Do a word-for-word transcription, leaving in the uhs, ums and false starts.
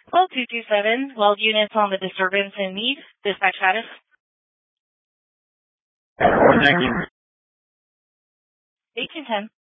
Well, two two seven, well units on the disturbance in need. Dispatch status. Thank you. eighteen ten.